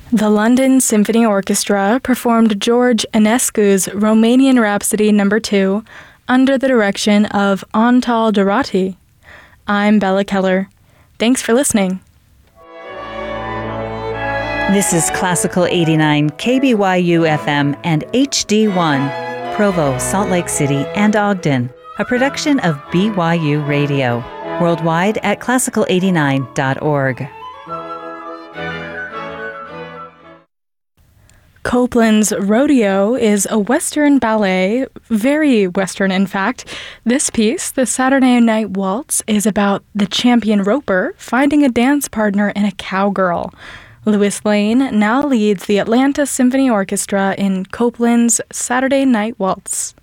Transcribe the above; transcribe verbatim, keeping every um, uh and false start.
The London Symphony Orchestra performed George Enescu's Romanian Rhapsody Number two under the direction of Antal Dorati. I'm Bella Keller. Thanks for listening. This is Classical eighty-nine K B Y U F M and H D one, Provo, Salt Lake City, and Ogden, a production of B Y U Radio, worldwide at classical eighty-nine dot org. Copland's Rodeo is a Western ballet, very Western in fact. This piece, the Saturday Night Waltz, is about the champion roper finding a dance partner in a cowgirl. Louis Lane now leads the Atlanta Symphony Orchestra in Copland's Saturday Night Waltz.